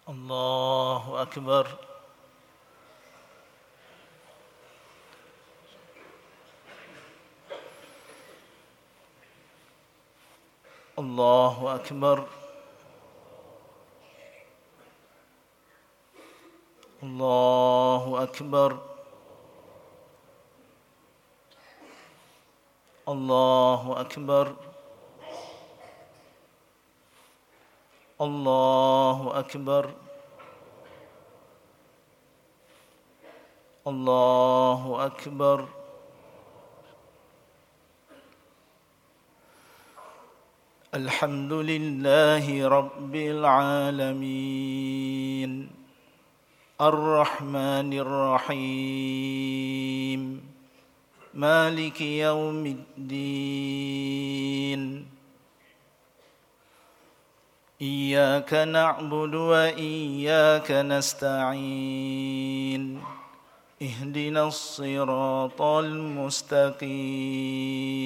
الله أكبر. الله أكبر. الله أكبر. الله أكبر. الله أكبر. الله أكبر. الحمد لله رب العالمين الرحمن الرحيم مالك يوم الدين إياك نعبد وإياك نستعين اهدنا الصراط المستقيم